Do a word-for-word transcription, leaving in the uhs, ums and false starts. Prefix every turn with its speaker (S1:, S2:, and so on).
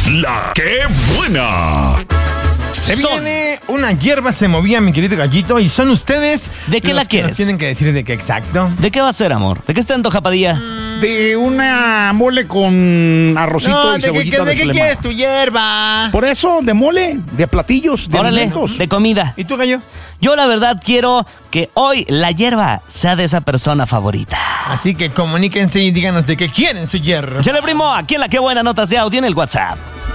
S1: La que buena.
S2: Se
S3: Son.
S2: viene una hierba se movía, mi querido gallito, y son ustedes.
S3: ¿De qué
S2: los
S3: la
S2: que
S3: quieres?
S2: nos tienen que decir de qué exacto.
S3: ¿De qué va a ser, amor? ¿De qué está antoja, Padilla?
S4: De una mole con arrocito y cebollita de Sulemán.
S2: tu hierba?
S4: Por eso, de mole, de platillos, de
S3: Órale,
S4: alimentos.
S3: de comida.
S2: ¿Y tú, gallo?
S3: Yo la verdad quiero que hoy la hierba sea de esa persona favorita.
S2: Así que comuníquense y díganos de qué quieren su hierba.
S3: Chale, primo, aquí en la que buena notas de audio en el WhatsApp.